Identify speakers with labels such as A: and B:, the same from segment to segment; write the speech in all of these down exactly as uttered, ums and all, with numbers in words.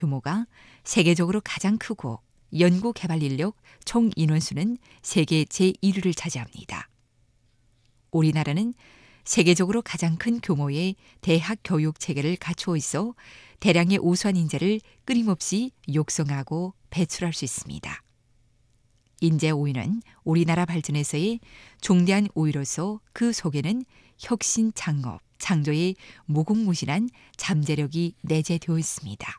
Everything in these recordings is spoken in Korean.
A: 규모가 세계적으로 가장 크고 연구 개발 인력 총 인원수는 세계 제일 위를 차지합니다. 우리나라는 세계적으로 가장 큰 규모의 대학 교육 체계를 갖추어 있어 대량의 우수한 인재를 끊임없이 육성하고 배출할 수 있습니다. 인재 우위는 우리나라 발전에서의 중대한 우위로서 그 속에는 혁신 창업, 창조의 무궁무진한 잠재력이 내재되어 있습니다.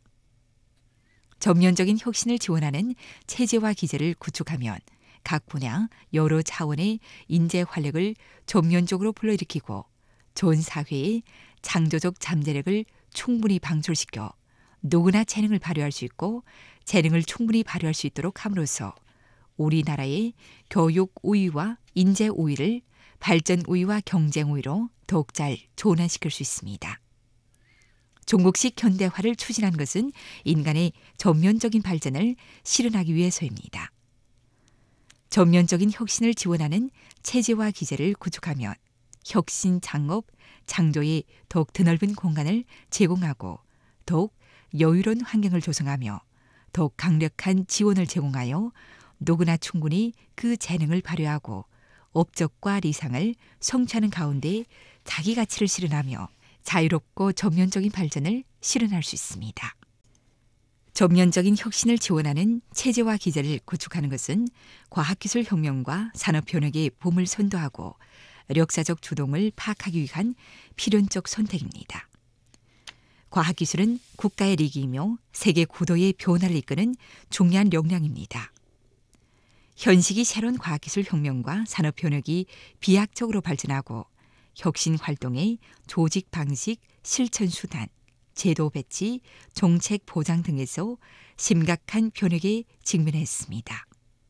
A: 전면적인 혁신을 지원하는 체제와 기제를 구축하면 각 분야 여러 차원의 인재 활력을 전면적으로 불러일으키고 전 사회의 창조적 잠재력을 충분히 방출시켜 누구나 재능을 발휘할 수 있고 재능을 충분히 발휘할 수 있도록 함으로써 우리나라의 교육 우위와 인재 우위를 발전 우위와 경쟁 우위로 더욱 잘 전환시킬 수 있습니다. 중국식 현대화를 추진한 것은 인간의 전면적인 발전을 실현하기 위해서입니다. 전면적인 혁신을 지원하는 체제와 기제를 구축하면 혁신, 창업, 창조의 더욱 드넓은 공간을 제공하고 더욱 여유로운 환경을 조성하며 더욱 강력한 지원을 제공하여 누구나 충분히 그 재능을 발휘하고 업적과 리상을 성취하는 가운데 자기 가치를 실현하며 자유롭고 전면적인 발전을 실현할 수 있습니다. 전면적인 혁신을 지원하는 체제와 기제를 구축하는 것은 과학기술 혁명과 산업변혁의 붐을 선도하고 역사적 주동을 파악하기 위한 필연적 선택입니다. 과학기술은 국가의 리기이며 세계 구도의 변화를 이끄는 중요한 역량입니다. 현식이 새로운 과학기술 혁명과 산업변혁이 비약적으로 발전하고 혁신 활동의 조직 방식, 실천 수단, 제도 배치, 정책 보장 등에서 심각한 변혁에 직면했습니다.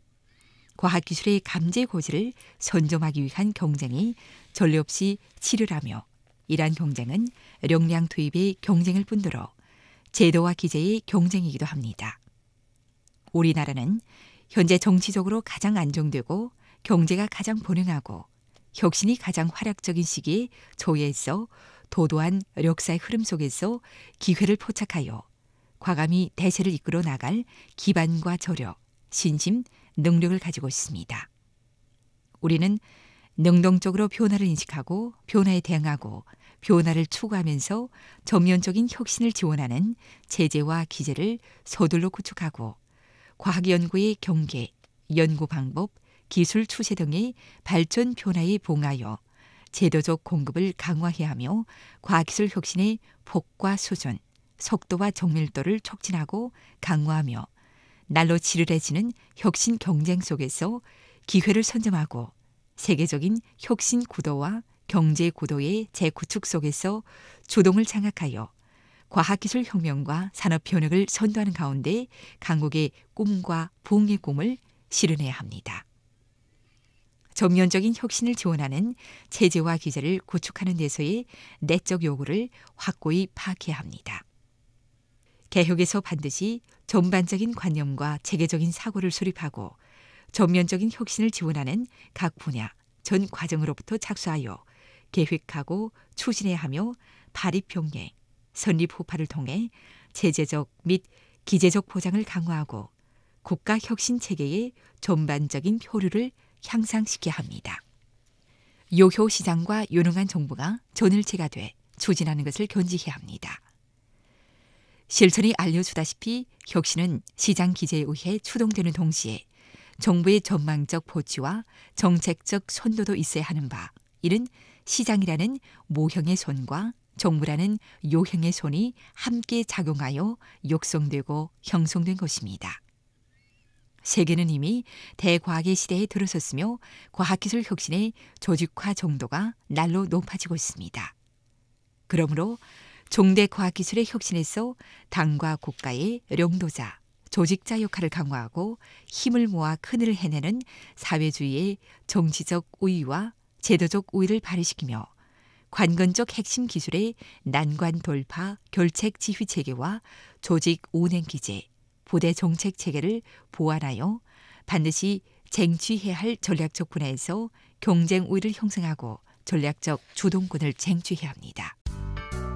A: 과학기술의 감제 고지를 선점하기 위한 경쟁이 전례 없이 치열하며 이러한 경쟁은 역량 투입의 경쟁일 뿐더러 제도와 기제의 경쟁이기도 합니다. 우리나라는 현재 정치적으로 가장 안정되고 경제가 가장 번영하고 혁신이 가장 활약적인 시기에 처해 있어 도도한 역사의 흐름 속에서 기회를 포착하여 과감히 대세를 이끌어 나갈 기반과 저력, 신심, 능력을 가지고 있습니다. 우리는 능동적으로 변화를 인식하고 변화에 대응하고 변화를 추구하면서 전면적인 혁신을 지원하는 체제와 기제를 서둘러 구축하고 과학연구의 경계, 연구 방법, 기술 추세 등의 발전 변화에 봉하여 제도적 공급을 강화해야 하며 과학기술 혁신의 폭과 수준, 속도와 정밀도를 촉진하고 강화하며 날로 지르해지는 혁신 경쟁 속에서 기회를 선점하고 세계적인 혁신 구도와 경제 구도의 재구축 속에서 주동을 장악하여 과학기술 혁명과 산업 변혁을 선도하는 가운데 강국의 꿈과 부흥의 꿈을 실현해야 합니다. 전면적인 혁신을 지원하는 체제와 기제를 구축하는 데서의 내적 요구를 확고히 파악해야 합니다. 개혁에서 반드시 전반적인 관념과 체계적인 사고를 수립하고 전면적인 혁신을 지원하는 각 분야, 전 과정으로부터 착수하여 계획하고 추진해야 하며 발입 병행, 선립 후파를 통해 체제적 및 기제적 보장을 강화하고 국가 혁신 체계의 전반적인 효율을 향상시켜야 합니다. 요효 시장과 유능한 정부가 전일체가 돼 추진하는 것을 견지해야 합니다. 실천이 알려주다시피 혁신은 시장 기제에 의해 추동되는 동시에 정부의 전망적 보치와 정책적 선도도 있어야 하는 바, 이는 시장이라는 모형의 손과 정부라는 요형의 손이 함께 작용하여 육성되고 형성된 것입니다. 세계는 이미 대과학의 시대에 들어섰으며 과학기술 혁신의 조직화 정도가 날로 높아지고 있습니다. 그러므로 종대 과학기술의 혁신에서 당과 국가의 령도자, 조직자 역할을 강화하고 힘을 모아 큰일을 해내는 사회주의의 정치적 우위와 제도적 우위를 발휘시키며 관건적 핵심 기술의 난관 돌파, 결책 지휘 체계와 조직 운행 기제, 부대 정책 체계를 보완하여 반드시 쟁취해야 할 전략적 분야에서 경쟁 우위를 형성하고 전략적 주동권을 쟁취해야 합니다.